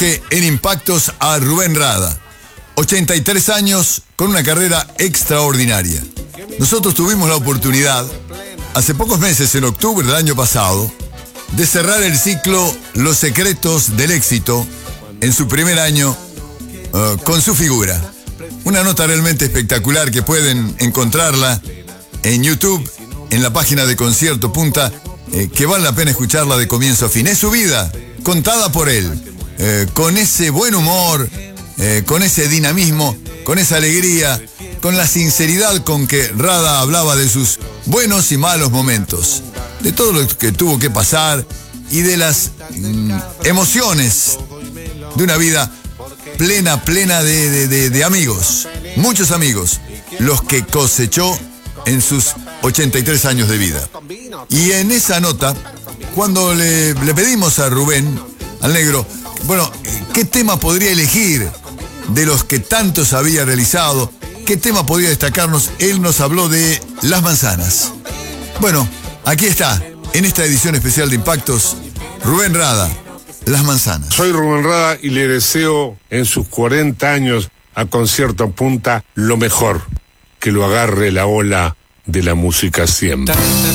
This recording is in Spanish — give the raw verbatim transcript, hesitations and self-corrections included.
En Impactos a Rubén Rada, ochenta y tres años con una carrera extraordinaria. Nosotros tuvimos la oportunidad, hace pocos meses, en octubre del año pasado, de cerrar el ciclo Los Secretos del Éxito en su primer año uh, con su figura. Una nota realmente espectacular que pueden encontrarla en YouTube, en la página de Concierto Punta, eh, que vale la pena escucharla de comienzo a fin. Es su vida, contada por él. Eh, con ese buen humor, eh, con ese dinamismo, con esa alegría, con la sinceridad con que Rada hablaba de sus buenos y malos momentos, de todo lo que tuvo que pasar y de las mm, emociones de una vida plena, plena de, de, de, de amigos, muchos amigos, los que cosechó en sus ochenta y tres años de vida. Y en esa nota, cuando le, le pedimos a Rubén, al negro, bueno, ¿qué tema podría elegir de los que tantos había realizado? ¿Qué tema podría destacarnos? Él nos habló de Las Manzanas. Bueno, aquí está, en esta edición especial de Impactos, Rubén Rada, Las Manzanas. Soy Rubén Rada y le deseo en sus cuarenta años a Concierto Punta lo mejor, que lo agarre la ola de la música siempre.